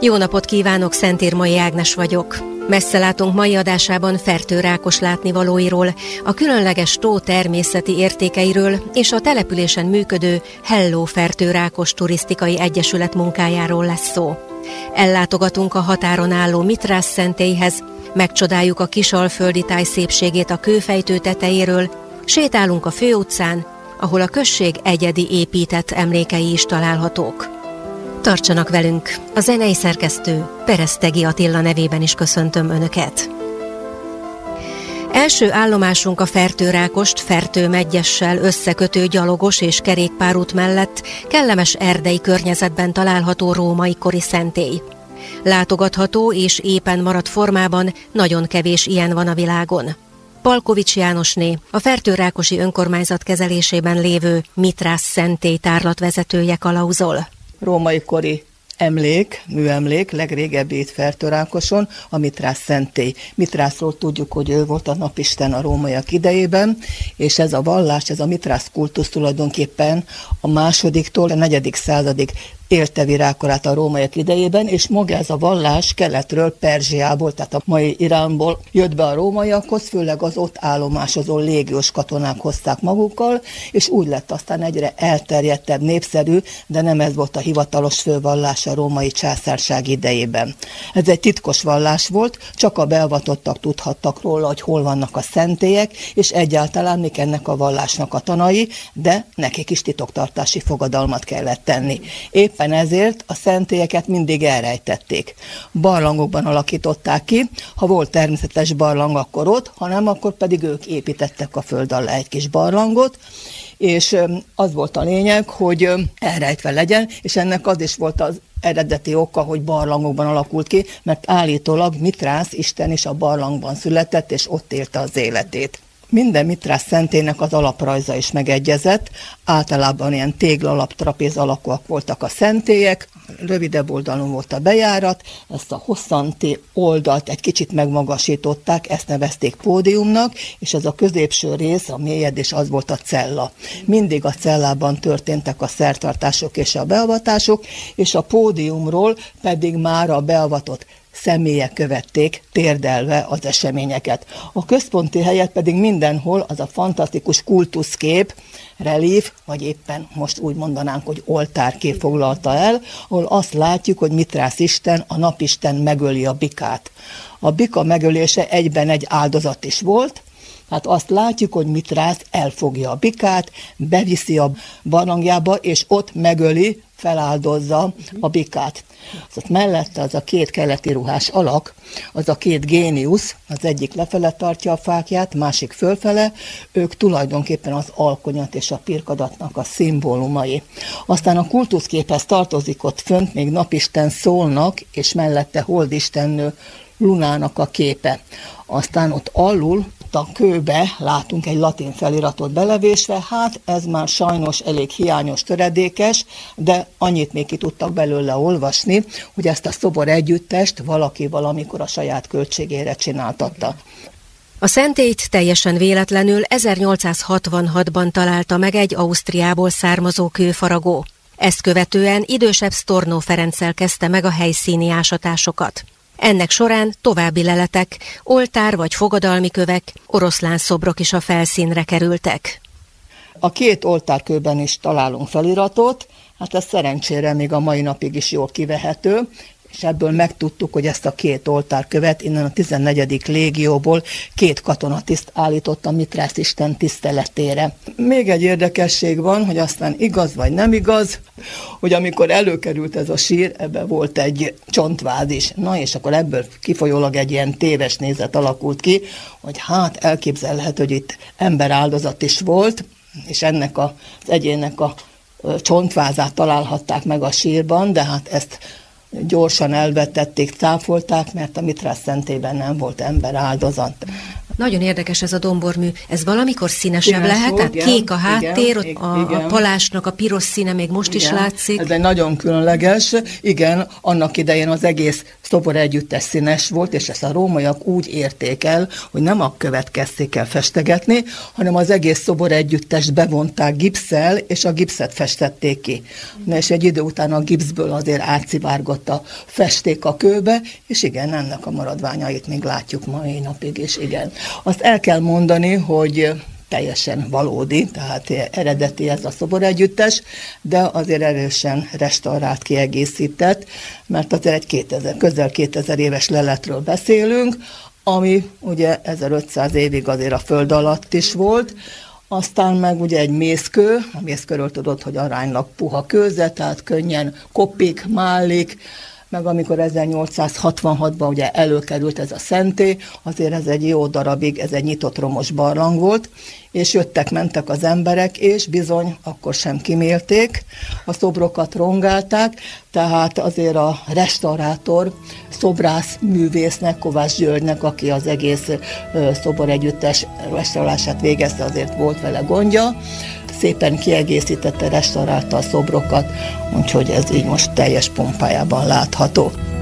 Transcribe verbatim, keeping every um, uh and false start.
Jó napot kívánok, Szentírmai Ágnes vagyok. Messze látunk mai adásában Fertőrákos látnivalóiról, a különleges tó természeti értékeiről és a településen működő Hello Fertőrákos Turisztikai Egyesület munkájáról lesz szó. Ellátogatunk a határon álló Mitrász-szentélyhez, megcsodáljuk a kisalföldi táj szépségét a kőfejtő tetejéről, sétálunk a főutcán, ahol a község egyedi épített emlékei is találhatók. Tartsanak velünk! A zenei szerkesztő Peresztegi Attila nevében is köszöntöm Önöket. Első állomásunk a Fertőrákost Fertő-Medgyessel összekötő gyalogos és kerékpárút mellett kellemes erdei környezetben található római kori szentély. Látogatható és éppen maradt formában nagyon kevés ilyen van a világon. Palkovics Jánosné, a Fertőrákosi önkormányzat kezelésében lévő Mitrász-szentély tárlatvezetője kalauzol. Római kori emlék, műemlék, legrégebbi itt Fertőrákoson, a Mitrász-szentély. Mitrászról tudjuk, hogy ő volt a napisten a rómaiak idejében, és ez a vallás, ez a Mitrász kultusz tulajdonképpen a másodiktól a negyedik századig élte virágkorát a rómaiak idejében, és maga ez a vallás keletről, Perzsiából, tehát a mai Iránból jött be a rómaiakhoz, főleg az ott állomásozó légiós katonák hozták magukkal, és úgy lett aztán egyre elterjedtebb, népszerű, de nem ez volt a hivatalos fővallás a római császárság idejében. Ez egy titkos vallás volt, csak a beavatottak tudhattak róla, hogy hol vannak a szentélyek, és egyáltalán mik ennek a vallásnak a tanai, de nekik is titoktartási fogadalmat kellett tenni. Éppen ezért a szentélyeket mindig elrejtették. Barlangokban alakították ki, ha volt természetes barlang, akkor ott, ha nem, akkor pedig ők építettek a föld alá egy kis barlangot, és az volt a lényeg, hogy elrejtve legyen, és ennek az is volt az eredeti oka, hogy barlangokban alakult ki, mert állítólag Mitrász isten is a barlangban született, és ott élte az életét. Minden Mitrász szentélynek az alaprajza is megegyezett, általában ilyen téglalap, trapéz alakúak voltak a szentélyek, rövidebb oldalon volt a bejárat, ezt a hosszanti oldalt egy kicsit megmagasították, ezt nevezték pódiumnak, és ez a középső rész, a mélyedés, az volt a cella. Mindig a cellában történtek a szertartások és a beavatások, és a pódiumról pedig már a beavatott személyek követték térdelve az eseményeket. A központi helyet pedig mindenhol az a fantasztikus kultuszkép, relíf, vagy éppen most úgy mondanánk, hogy oltárkép foglalta el, ahol azt látjuk, hogy Mitrász isten, a napisten megöli a bikát. A bika megölése egyben egy áldozat is volt, hát azt látjuk, hogy Mitrász elfogja a bikát, beviszi a barlangjába, és ott megöli, feláldozza a bikát. Szóval mellette az a két keleti ruhás alak, az a két géniusz, az egyik lefele tartja a fákját, másik fölfele, ők tulajdonképpen az alkonyat és a pirkadatnak a szimbólumai. Aztán a kultuszképhez tartozik ott fönt még napisten Szólnak, és mellette holdistennő Lunának a képe. Aztán ott alul a kőbe látunk egy latin feliratot belevésve, hát ez már sajnos elég hiányos, töredékes, de annyit még ki tudtak belőle olvasni, hogy ezt a szobor együttest valaki valamikor a saját költségére csináltatta. A szentélyt teljesen véletlenül ezernyolcszázhatvanhatban találta meg egy Ausztriából származó kőfaragó. Ezt követően idősebb Stornó Ferenccel kezdte meg a helyszíni ásatásokat. Ennek során további leletek, oltár vagy fogadalmi kövek, oroszlán szobrok is a felszínre kerültek. A két oltárkőben is találunk feliratot, hát ez szerencsére még a mai napig is jól kivehető, és ebből megtudtuk, hogy ezt a két oltárkövet innen a tizennegyedik légióból két katonatiszt állított a Mitrász isten tiszteletére. Még egy érdekesség van, hogy aztán igaz vagy nem igaz, hogy amikor előkerült ez a sír, ebben volt egy csontváz is. Na és akkor ebből kifolyólag egy ilyen téves nézet alakult ki, hogy hát elképzelhető, hogy itt emberáldozat is volt, és ennek az egyénnek a csontvázát találhatták meg a sírban, de hát ezt gyorsan elvetették, cáfolták, mert a Mitrász szentélyben nem volt ember áldozat. Nagyon érdekes ez a dombormű. Ez valamikor színesebb Színes lehet? volt, Tehát igen, kék a háttér, igen, a, a palásnak a piros színe még most igen, is látszik. Ez egy nagyon különleges. Igen, annak idején az egész szobor együttes színes volt, és ezt a rómaiak úgy érték el, hogy nem a követ kezdték el festegetni, hanem az egész szobor együttest bevonták gipsszel, és a gipszet festették ki. Na, és egy idő után a gipszből azért átszivárgott a festék a kőbe, és igen, ennek a maradványait még látjuk mai napig, és igen. Azt el kell mondani, hogy teljesen valódi, tehát eredeti ez a szoboregyüttes, de azért erősen restaurált, kiegészített, mert azért egy kétezer, közel kétezer éves leletről beszélünk, ami ugye ezerötszáz évig azért a föld alatt is volt. Aztán meg ugye egy mészkő, a mészkőről tudod, hogy aránylag puha kőze, tehát könnyen kopik, mállik, meg amikor ezernyolcszázhatvanhatban ugye előkerült ez a szentély, azért ez egy jó darabig, ez egy nyitott romos barlang volt, és jöttek, mentek az emberek, és bizony akkor sem kimélték, a szobrokat rongálták, tehát azért a restaurátor, szobrász művésznek, Kovács Györgynek, aki az egész szoboregyüttes restaurálását végezte, azért volt vele gondja, szépen kiegészítette, restaurálta a szobrokat, úgyhogy ez így most teljes pompájában látható.